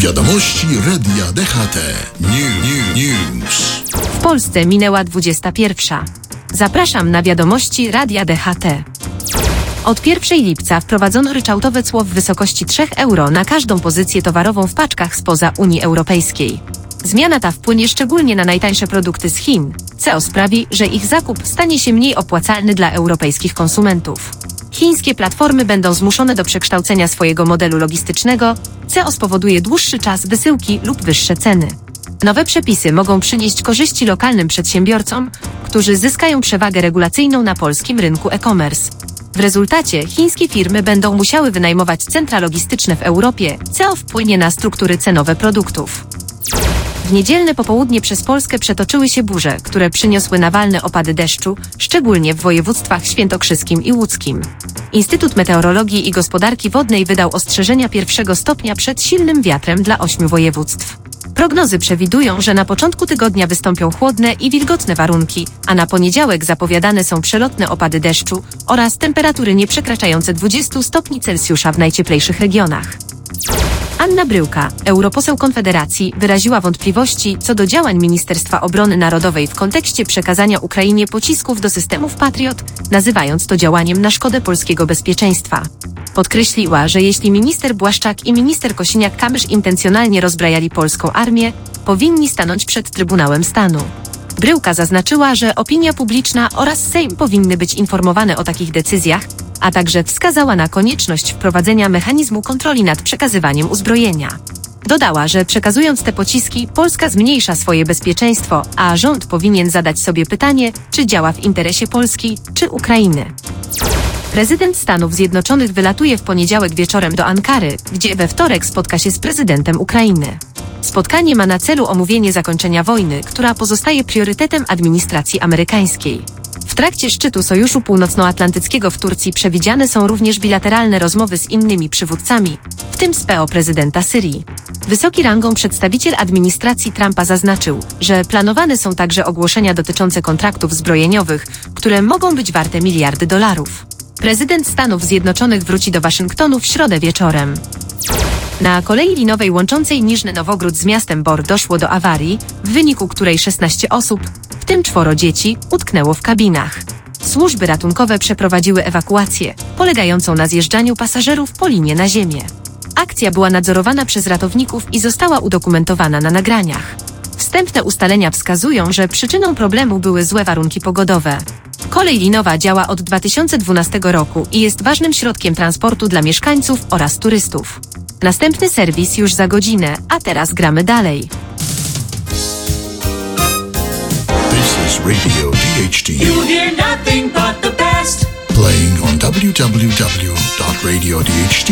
Wiadomości Radia DHT. News. W Polsce minęła 21. Zapraszam na wiadomości Radia DHT. Od 1 lipca wprowadzono ryczałtowe cło w wysokości 3 euro na każdą pozycję towarową w paczkach spoza Unii Europejskiej. Zmiana ta wpłynie szczególnie na najtańsze produkty z Chin, co sprawi, że ich zakup stanie się mniej opłacalny dla europejskich konsumentów. Chińskie platformy będą zmuszone do przekształcenia swojego modelu logistycznego, co spowoduje dłuższy czas wysyłki lub wyższe ceny. Nowe przepisy mogą przynieść korzyści lokalnym przedsiębiorcom, którzy zyskają przewagę regulacyjną na polskim rynku e-commerce. W rezultacie chińskie firmy będą musiały wynajmować centra logistyczne w Europie, co wpłynie na struktury cenowe produktów. W niedzielne popołudnie przez Polskę przetoczyły się burze, które przyniosły nawalne opady deszczu, szczególnie w województwach świętokrzyskim i łódzkim. Instytut Meteorologii i Gospodarki Wodnej wydał ostrzeżenia 1 stopnia przed silnym wiatrem dla 8 województw. Prognozy przewidują, że na początku tygodnia wystąpią chłodne i wilgotne warunki, a na poniedziałek zapowiadane są przelotne opady deszczu oraz temperatury nieprzekraczające 20 stopni Celsjusza w najcieplejszych regionach. Anna Bryłka, europoseł Konfederacji, wyraziła wątpliwości co do działań Ministerstwa Obrony Narodowej w kontekście przekazania Ukrainie pocisków do systemów Patriot, nazywając to działaniem na szkodę polskiego bezpieczeństwa. Podkreśliła, że jeśli minister Błaszczak i minister Kosiniak-Kamysz intencjonalnie rozbrajali polską armię, powinni stanąć przed Trybunałem Stanu. Bryłka zaznaczyła, że opinia publiczna oraz Sejm powinny być informowane o takich decyzjach, a także wskazała na konieczność wprowadzenia mechanizmu kontroli nad przekazywaniem uzbrojenia. Dodała, że przekazując te pociski, Polska zmniejsza swoje bezpieczeństwo, a rząd powinien zadać sobie pytanie, czy działa w interesie Polski czy Ukrainy. Prezydent Stanów Zjednoczonych wylatuje w poniedziałek wieczorem do Ankary, gdzie we wtorek spotka się z prezydentem Ukrainy. Spotkanie ma na celu omówienie zakończenia wojny, która pozostaje priorytetem administracji amerykańskiej. W trakcie szczytu Sojuszu Północnoatlantyckiego w Turcji przewidziane są również bilateralne rozmowy z innymi przywódcami, w tym z PO prezydenta Syrii. Wysoki rangą przedstawiciel administracji Trumpa zaznaczył, że planowane są także ogłoszenia dotyczące kontraktów zbrojeniowych, które mogą być warte miliardy dolarów. Prezydent Stanów Zjednoczonych wróci do Waszyngtonu w środę wieczorem. Na kolei linowej łączącej Niżny Nowogród z miastem Bor doszło do awarii, w wyniku której 16 osób, w tym 4 dzieci, utknęło w kabinach. Służby ratunkowe przeprowadziły ewakuację, polegającą na zjeżdżaniu pasażerów po linie na ziemię. Akcja była nadzorowana przez ratowników i została udokumentowana na nagraniach. Wstępne ustalenia wskazują, że przyczyną problemu były złe warunki pogodowe. Kolej linowa działa od 2012 roku i jest ważnym środkiem transportu dla mieszkańców oraz turystów. Następny serwis już za godzinę, a teraz gramy dalej. This is Radio DHT. You hear nothing but the best. Playing on www.radiodht.com.